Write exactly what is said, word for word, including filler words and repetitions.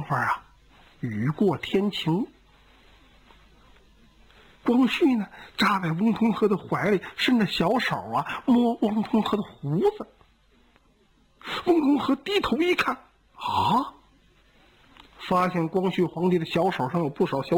会儿啊，雨过天晴。光绪呢，扎在翁同龢的怀里，伸着小手啊，摸翁同龢的胡子。翁同龢低头一看，啊，发现光绪皇帝的小手上有不少小